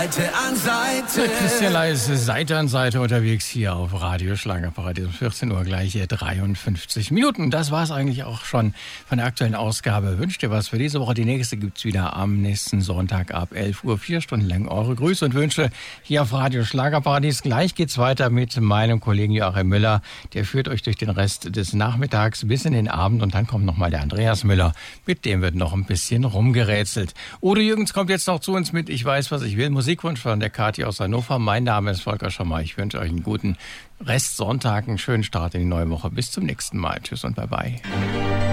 Seite an Seite. Christian Leis, Seite an Seite unterwegs hier auf Radio Schlagerparadies um 14 Uhr gleich 53 Minuten. Das war es eigentlich auch schon von der aktuellen Ausgabe. Wünscht ihr was für diese Woche? Die nächste gibt's wieder am nächsten Sonntag ab 11 Uhr. 4 Stunden lang eure Grüße und Wünsche hier auf Radio Schlagerparadies. Gleich geht's weiter mit meinem Kollegen Joachim Müller. Der führt euch durch den Rest des Nachmittags bis in den Abend und dann kommt nochmal der Andreas Müller. Mit dem wird noch ein bisschen rumgerätselt. Udo Jürgens kommt jetzt noch zu uns mit Ich weiß, was ich will. Musikwunsch von der Kathi aus Hannover. Mein Name ist Volker Schommer. Ich wünsche euch einen guten Restsonntag, einen schönen Start in die neue Woche. Bis zum nächsten Mal. Tschüss und bye bye.